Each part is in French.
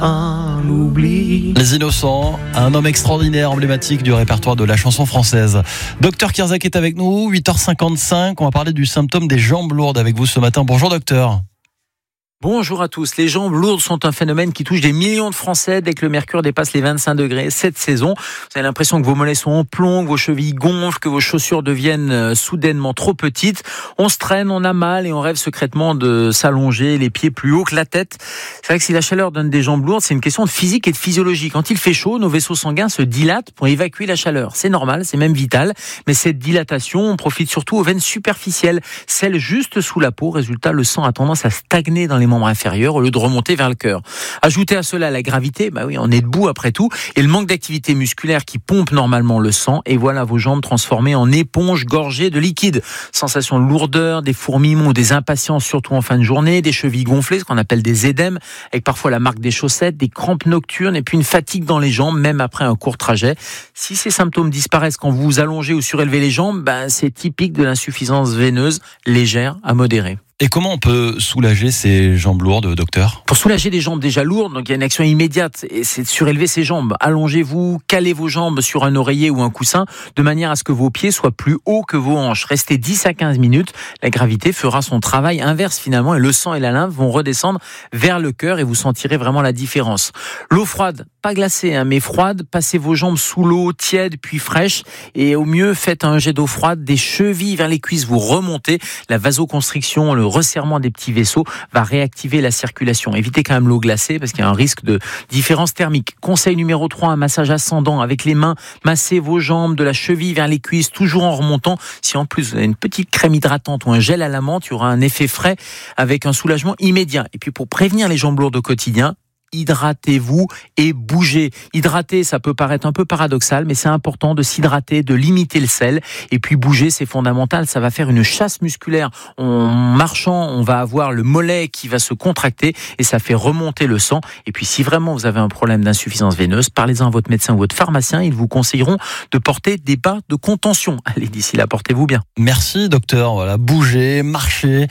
un oubli. Les Innocents, un homme extraordinaire, emblématique du répertoire de la chanson française. Docteur Kierzak est avec nous, 8h55. On va parler du symptôme des jambes lourdes avec vous ce matin. Bonjour docteur. Bonjour à tous. Les jambes lourdes sont un phénomène qui touche des millions de Français dès que le mercure dépasse les 25 degrés cette saison. Vous avez l'impression que vos mollets sont en plomb, que vos chevilles gonflent, que vos chaussures deviennent soudainement trop petites. On se traîne, on a mal et on rêve secrètement de s'allonger les pieds plus haut que la tête. C'est vrai que si la chaleur donne des jambes lourdes, c'est une question de physique et de physiologie. Quand il fait chaud, nos vaisseaux sanguins se dilatent pour évacuer la chaleur. C'est normal, c'est même vital. Mais cette dilatation, on profite surtout aux veines superficielles, celles juste sous la peau. Résultat, le sang a tendance à stagner dans les membres inférieurs au lieu de remonter vers le cœur. Ajoutez à cela la gravité, oui, on est debout après tout, et le manque d'activité musculaire qui pompe normalement le sang, et voilà vos jambes transformées en éponges gorgées de liquide. Sensation de lourdeur, des fourmillements ou des impatiences, surtout en fin de journée, des chevilles gonflées, ce qu'on appelle des édèmes, avec parfois la marque des chaussettes, des crampes nocturnes, et puis une fatigue dans les jambes, même après un court trajet. Si ces symptômes disparaissent quand vous vous allongez ou surélevez les jambes, c'est typique de l'insuffisance veineuse légère à modérée. Et comment on peut soulager ces jambes lourdes, docteur ? Pour soulager des jambes déjà lourdes, donc il y a une action immédiate, et c'est de surélever ses jambes. Allongez-vous, calez vos jambes sur un oreiller ou un coussin, de manière à ce que vos pieds soient plus hauts que vos hanches. Restez 10 à 15 minutes, la gravité fera son travail inverse finalement, et le sang et la lymphe vont redescendre vers le cœur, et vous sentirez vraiment la différence. L'eau froide, pas glacée, mais froide, passez vos jambes sous l'eau, tiède puis fraîche, et au mieux, faites un jet d'eau froide des chevilles vers les cuisses, vous remontez. La vasoconstriction, le resserrement des petits vaisseaux va réactiver la circulation. Évitez quand même l'eau glacée parce qu'il y a un risque de différence thermique. Conseil numéro 3, un massage ascendant avec les mains. Massez vos jambes de la cheville vers les cuisses, toujours en remontant. Si en plus vous avez une petite crème hydratante ou un gel à la menthe, il y aura un effet frais avec un soulagement immédiat. Et puis pour prévenir les jambes lourdes au quotidien, hydratez-vous et bougez. Hydrater, ça peut paraître un peu paradoxal, mais c'est important de s'hydrater, de limiter le sel. Et puis bouger, c'est fondamental. Ça va faire une chasse musculaire. En marchant, on va avoir le mollet qui va se contracter et ça fait remonter le sang. Et puis si vraiment vous avez un problème d'insuffisance veineuse, parlez-en à votre médecin ou votre pharmacien. Ils vous conseilleront de porter des bas de contention. Allez, d'ici là, portez-vous bien. Merci docteur. Voilà, bouger, marcher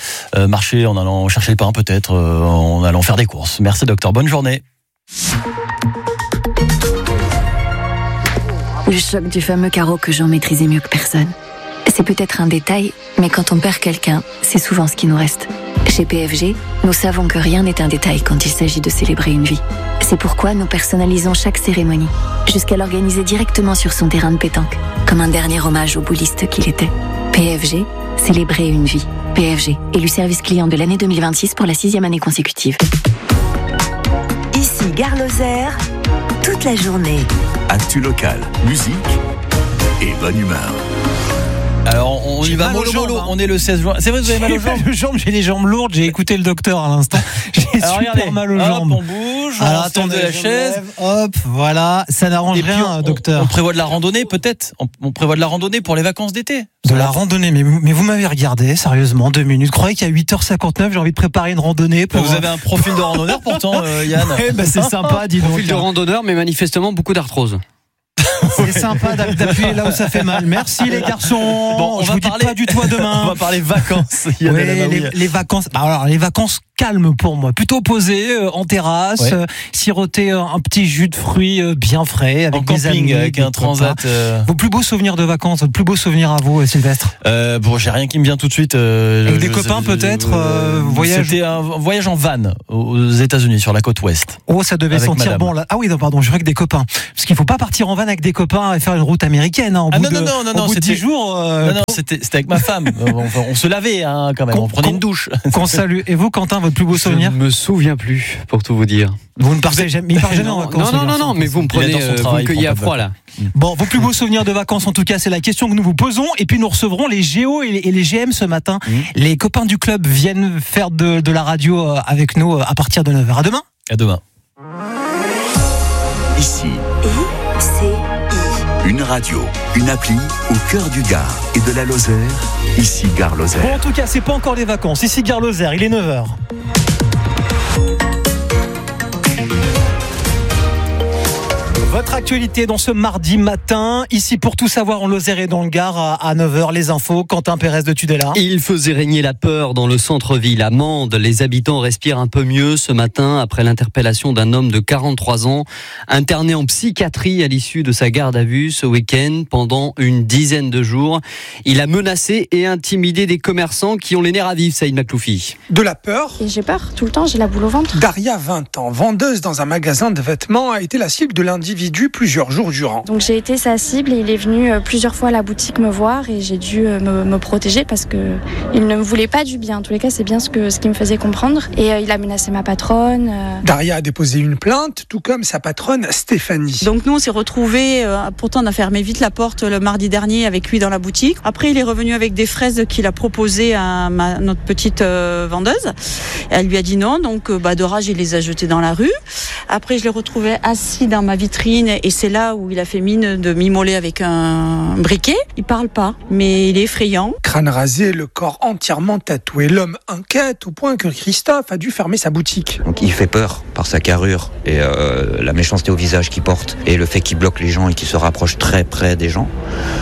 en allant chercher le pain peut-être, en allant faire des courses. Merci docteur. Bonne journée. Le choc du fameux carreau que Jean maîtrisait mieux que personne. C'est peut-être un détail, mais quand on perd quelqu'un, c'est souvent ce qui nous reste. Chez PFG, nous savons que rien n'est un détail quand il s'agit de célébrer une vie. C'est pourquoi nous personnalisons chaque cérémonie, jusqu'à l'organiser directement sur son terrain de pétanque, comme un dernier hommage au bouliste qu'il était. PFG, célébrer une vie. PFG, élu service client de l'année 2026 pour la 6e année consécutive. Ici Gare Lozère, toute la journée. Actu local, musique et bonne humeur. Alors on y va mollo, on est le 16 juin. C'est vrai que vous avez mal aux jambes ? J'ai les jambes lourdes, j'ai écouté le docteur à l'instant. J'ai super mal aux jambes. On bouge, alors, on attendez la chaise. Hop, voilà, ça n'arrange rien, docteur. On prévoit de la randonnée peut-être. On prévoit de la randonnée pour les vacances d'été. De la randonnée, mais vous m'avez regardé, sérieusement, 2 minutes. Croyez qu'à 8h59, j'ai envie de préparer une randonnée pour... Vous avez un profil de randonneur pourtant, Yann. C'est sympa, dis donc. Profil de randonneur, mais manifestement beaucoup d'arthrose. C'est sympa d'appuyer là où ça fait mal. Merci les garçons. Bon, je vous dis pas du tout à demain. On va parler vacances. Les vacances. Alors les vacances calmes pour moi, plutôt posé en terrasse, siroter un petit jus de fruits bien frais avec des amis, avec un transat. Vos plus beaux souvenirs de vacances, votre plus beau souvenir à vous, Sylvestre? Bon, j'ai rien qui me vient tout de suite. Avec des copains peut-être. Voyage. C'était un voyage en van aux États-Unis sur la côte ouest. Oh, ça devait sentir madame. bon là. Ah oui, non, pardon, je crois que des copains. Parce qu'il faut pas partir en van avec des copains et faire une route américaine. Hein, au bout de 10 jours. Non, c'était avec ma femme. On se lavait quand même. On prenait une douche. Qu'on salue. Et vous, Quentin, votre plus beau souvenir? Je me souviens plus, pour tout vous dire. Vous ne partez jamais, il part jamais en vacances. Non, mais vous me prenez, vous me cueillez à froid là. Bon, vos plus beaux souvenirs de vacances, en tout cas, c'est la question que nous vous posons. Et puis nous recevrons les GO et les GM ce matin. Les copains du club viennent faire de la radio avec nous à partir de 9h. À demain. À demain. Ici, une radio, une appli au cœur du Gard et de la Lozère. Ici Gare Lozère. Bon, en tout cas, c'est pas encore les vacances. Ici Gare Lozère, il est 9h. Votre actualité dans ce mardi matin, ici pour tout savoir en Lozère et dans le Gard à 9h, les infos, Quentin Pérez de Tudela. Il faisait régner la peur dans le centre-ville à Mende. Les habitants respirent un peu mieux ce matin après l'interpellation d'un homme de 43 ans interné en psychiatrie à l'issue de sa garde à vue ce week-end pendant une dizaine de jours. Il a menacé et intimidé des commerçants qui ont les nerfs à vif, Saïd Makloufi. De la peur. Et j'ai peur, tout le temps, j'ai la boule au ventre. Daria, 20 ans, vendeuse dans un magasin de vêtements, a été la cible de l'individu plusieurs jours durant. Donc j'ai été sa cible et il est venu plusieurs fois à la boutique me voir et j'ai dû me protéger parce que il ne me voulait pas du bien. En tous les cas, c'est bien ce qui me faisait comprendre. Et il a menacé ma patronne. Daria a déposé une plainte, tout comme sa patronne Stéphanie. Donc nous on s'est retrouvés, pourtant on a fermé vite la porte le mardi dernier avec lui dans la boutique. Après il est revenu avec des fraises qu'il a proposées à notre petite vendeuse. Elle lui a dit non, donc de rage il les a jetées dans la rue. Après je l'ai retrouvé assis dans ma vitrine et c'est là où il a fait mine de m'immoler avec un briquet. Il parle pas, mais il est effrayant. Crâne rasé, le corps entièrement tatoué. L'homme inquiète au point que Christophe a dû fermer sa boutique. Donc il fait peur par sa carrure et la méchanceté au visage qu'il porte et le fait qu'il bloque les gens et qu'il se rapproche très près des gens.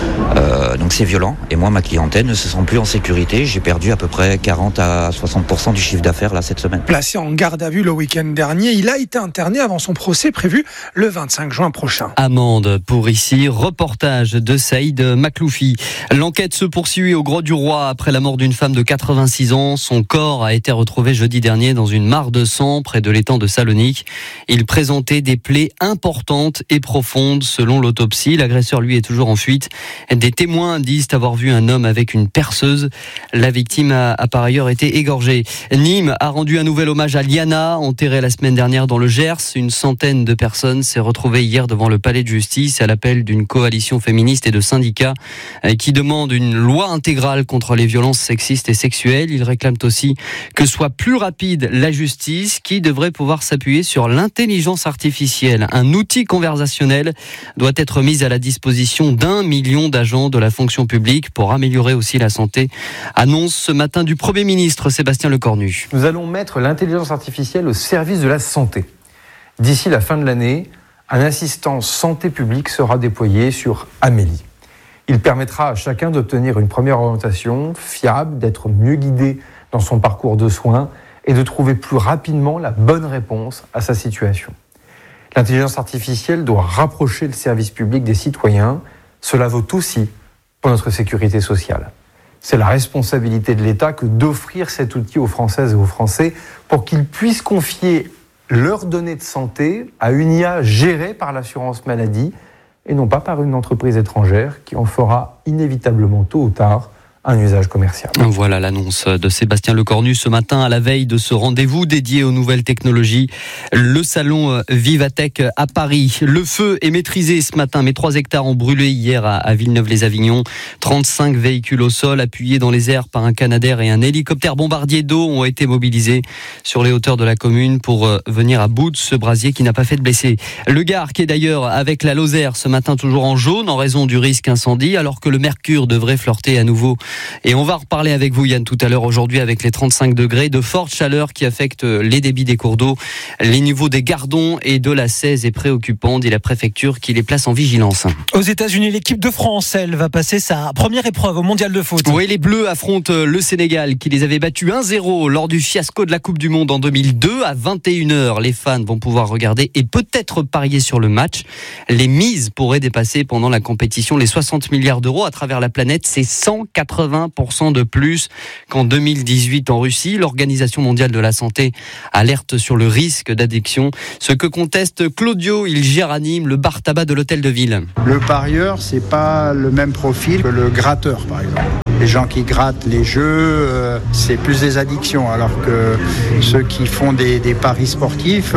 Donc c'est violent et moi ma clientèle ne se sent plus en sécurité. J'ai perdu à peu près 40 à 60% du chiffre d'affaires là cette semaine. Placé en garde à vue le week-end dernier, il a été interné avant son procès prévu le 25 juin prochain. Amende pour ici, reportage de Saïd Makloufi. L'enquête se poursuit au Grau du Roi après la mort d'une femme de 86 ans. Son corps a été retrouvé jeudi dernier dans une mare de sang près de l'étang de Salonique. Il présentait des plaies importantes et profondes selon l'autopsie. L'agresseur lui est toujours en fuite. Des témoins disent avoir vu un homme avec une perceuse. La victime a par ailleurs été égorgée. Nîmes a rendu un nouvel hommage à Liana, enterrée la semaine dernière dans le Gers. Une centaine de personnes s'est retrouvée hier devant le palais de justice à l'appel d'une coalition féministe et de syndicats qui demandent une loi intégrale contre les violences sexistes et sexuelles. Ils réclament aussi que soit plus rapide la justice qui devrait pouvoir s'appuyer sur l'intelligence artificielle. Un outil conversationnel doit être mis à la disposition d'1 million d'agents de la fonction publique pour améliorer aussi la santé. Annonce ce matin du Premier ministre Sébastien Lecornu. Nous allons mettre l'intelligence artificielle au service de la santé. D'ici la fin de l'année, un assistant santé publique sera déployé sur Amélie. Il permettra à chacun d'obtenir une première orientation fiable, d'être mieux guidé dans son parcours de soins et de trouver plus rapidement la bonne réponse à sa situation. L'intelligence artificielle doit rapprocher le service public des citoyens. Cela vaut aussi pour notre sécurité sociale. C'est la responsabilité de l'État que d'offrir cet outil aux Françaises et aux Français pour qu'ils puissent confier leurs données de santé à une IA gérée par l'assurance maladie et non pas par une entreprise étrangère qui en fera inévitablement tôt ou tard un usage commercial. Voilà l'annonce de Sébastien Lecornu ce matin à la veille de ce rendez-vous dédié aux nouvelles technologies. Le salon Vivatech à Paris. Le feu est maîtrisé ce matin, mais 3 hectares ont brûlé hier à Villeneuve-les-Avignon. 35 véhicules au sol appuyés dans les airs par un Canadair et un hélicoptère bombardier d'eau ont été mobilisés sur les hauteurs de la commune pour venir à bout de ce brasier qui n'a pas fait de blessés. Le Gard qui est d'ailleurs avec la Lozère ce matin toujours en jaune en raison du risque incendie alors que le mercure devrait flirter à nouveau. Et on va reparler avec vous Yann tout à l'heure aujourd'hui avec les 35 degrés de forte chaleur qui affectent les débits des cours d'eau. Les niveaux des Gardons et de la 16 est préoccupant, dit la préfecture qui les place en vigilance. Aux États-Unis, l'équipe de France, elle va passer sa première épreuve au mondial de foot. Oui, les Bleus affrontent le Sénégal qui les avait battus 1-0 lors du fiasco de la Coupe du Monde en 2002 à 21h. Les fans vont pouvoir regarder et peut-être parier sur le match. Les mises pourraient dépasser pendant la compétition les 60 milliards d'euros à travers la planète. C'est 180% de plus qu'en 2018 en Russie. L'Organisation mondiale de la santé alerte sur le risque d'addiction. Ce que conteste Claudio, il gère à Nîmes le bar tabac de l'hôtel de ville. Le parieur, c'est pas le même profil que le gratteur, par exemple. Les gens qui grattent les jeux, c'est plus des addictions, alors que ceux qui font des paris sportifs,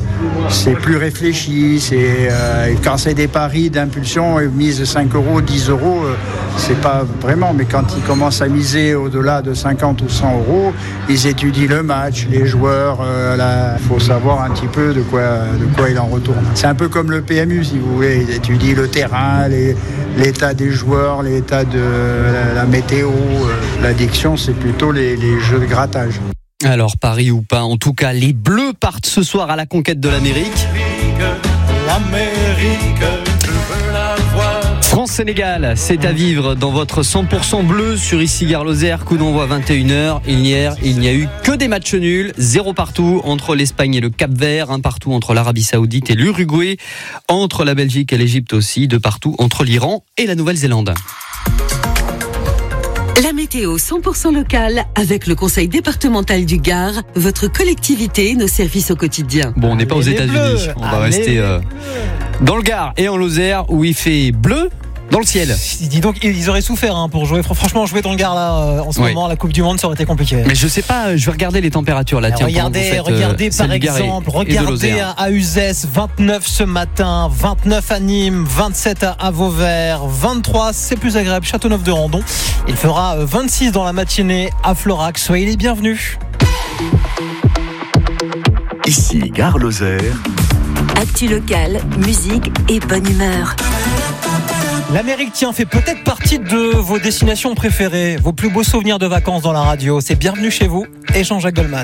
c'est plus réfléchi. Quand c'est des paris d'impulsion, mise 5 euros, 10 euros, c'est pas vraiment. Mais quand ils commencent à miser au-delà de 50 ou 100 euros, ils étudient le match, les joueurs. Il faut savoir un petit peu de quoi il en retourne. C'est un peu comme le PMU, si vous voulez. Ils étudient le terrain, l'état des joueurs, l'état de la météo. L'addiction, c'est plutôt les jeux de grattage. Alors, Paris ou pas, en tout cas, les Bleus partent ce soir à la conquête de l'Amérique. l'Amérique, je veux la voir. France-Sénégal, c'est à vivre dans votre 100% bleu sur ici Gare Lozère, coup d'envoi 21h. Hier, il n'y a eu que des matchs nuls, 0 partout entre l'Espagne et le Cap-Vert, 1 partout entre l'Arabie Saoudite et l'Uruguay, entre la Belgique et l'Égypte aussi, 2 partout entre l'Iran et la Nouvelle-Zélande. La météo 100% locale avec le conseil départemental du Gard, votre collectivité, nos services au quotidien. Bon, on n'est pas aux États-Unis, on va rester dans le Gard et en Lozère où il fait bleu dans le ciel. Dis donc, ils auraient souffert pour jouer. Franchement, jouer dans le Gard là, en ce moment, la Coupe du Monde, ça aurait été compliqué. Mais je sais pas, je vais regarder les températures là. Tiens, regardez par exemple, regardez à Uzès, 29 ce matin, 29 à Nîmes, 27 à Vauvert, 23, c'est plus agréable, Châteauneuf-de-Randon. Il fera 26 dans la matinée à Florac. Soyez les bienvenus. Ici, Gare Lozère. Actu locale, musique et bonne humeur. L'Amérique, fait peut-être partie de vos destinations préférées, vos plus beaux souvenirs de vacances dans la radio. C'est Bienvenue chez vous et Jean-Jacques Goldman.